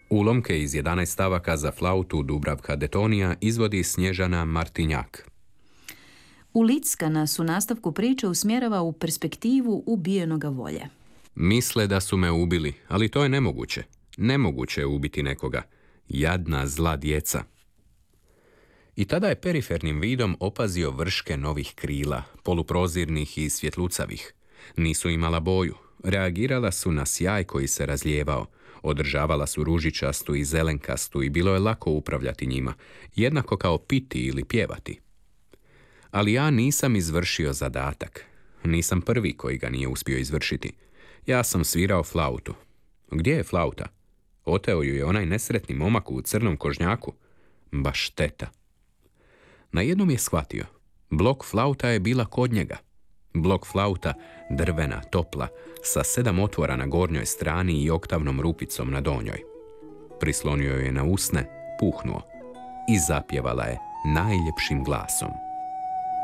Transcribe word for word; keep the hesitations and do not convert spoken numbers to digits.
Ulomke iz jedanaest stavaka za flautu Dubravka Detonija izvodi Snježana Martinjak. Ulicka nas u nastavku priče usmjerava u perspektivu ubijenoga volje. Misle da su me ubili, ali to je nemoguće. Nemoguće je ubiti nekoga. Jadna zla djeca. I tada je perifernim vidom opazio vrške novih krila, poluprozirnih i svjetlucavih. Nisu imala boju. Reagirala su na sjaj koji se razlijevao. Održavala su ružičastu i zelenkastu i bilo je lako upravljati njima, jednako kao piti ili pjevati. Ali ja nisam izvršio zadatak. Nisam prvi koji ga nije uspio izvršiti. Ja sam svirao flautu. Gdje je flauta? Oteo ju je onaj nesretni momak u crnom kožnjaku. Baš šteta. Na jednom je shvatio. Blok flauta je bila kod njega. Blok flauta, drvena, topla, sa sedam otvora na gornjoj strani i oktavnom rupicom na donjoj. Prislonio je na usne, puhnuo i zapjevala je najljepšim glasom.